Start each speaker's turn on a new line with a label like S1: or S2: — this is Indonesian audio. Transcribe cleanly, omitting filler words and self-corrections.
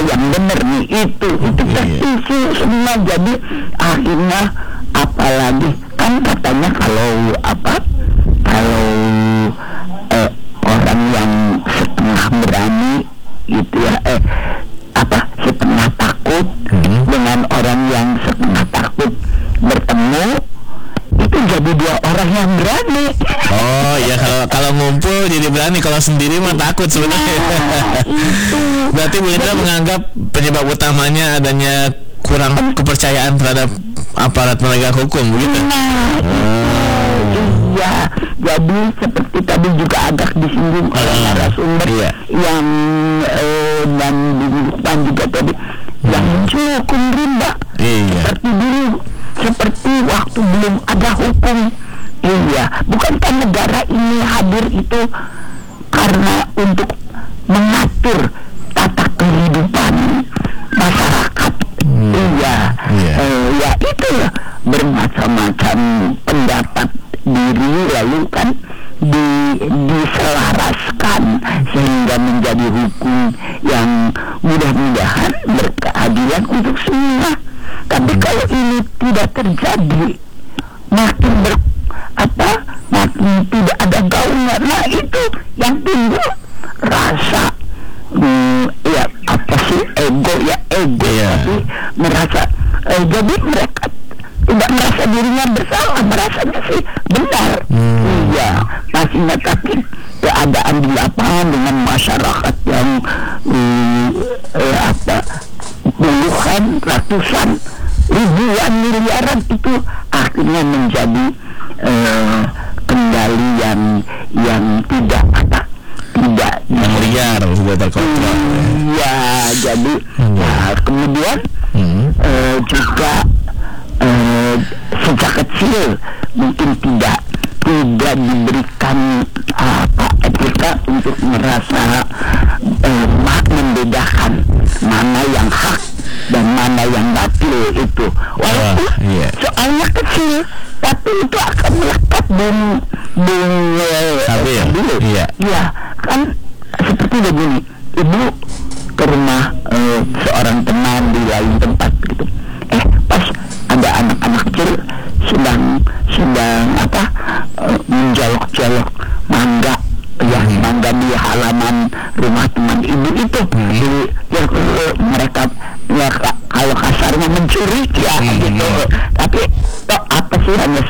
S1: yang benar nih itu tertisu semua. Jadi akhirnya apalagi kan katanya kalau orang yang setengah berani gitu ya setengah takut dengan orang yang setengah takut bertemu itu jadi dua orang yang berani.
S2: Oh iya, kalau ngumpul jadi berani, kalau sendiri mah takut sebenarnya. Berarti Bu Indra menganggap penyebab utamanya adanya kurang kepercayaan terhadap aparat penegak hukum begitu?
S1: Iya, jadi seperti tadi juga agak disinggung oleh narasumber yang dan minggu depan juga tadi yang muncul hukum rimba seperti dulu, seperti waktu belum ada hukum. Iya, bukankah negara ini hadir itu karena untuk mengatur tata kehidupan masyarakat. Ya itu bermacam-macam pendapat diri lalu kan diselaraskan sehingga menjadi hukum yang mudah-mudahan berkeadilan untuk semua. Tapi kalau ini tidak terjadi, makin tidak ada gaungnya. Nah itu yang timbul rasa ego tapi merasa jadi mereka tidak merasa dirinya bersalah, merasanya sih benar. Iya, pastinya, tapi keadaan di lapangan dengan masyarakat yang puluhan, ratusan, ribuan, miliaran itu akhirnya menjadi kendali yang tidak
S2: liar, sudah terkontrol.
S1: Iya, jadi kemudian juga sejak kecil mungkin tidak diberikan etika untuk merasa membedakan mana yang hak dan mana yang batil itu. Walaupun soalnya kecil, tapi itu akan melekat dulu. Iya, kan seperti begini, ibu ke rumah seorang teman di lain tempat gitu. Pas ada anak-anak kecil sedang menjolok-jolok mangga di halaman rumah teman ibu itu. Mereka kalau kasarnya mencuri gitu. Tapi apa sih, hanya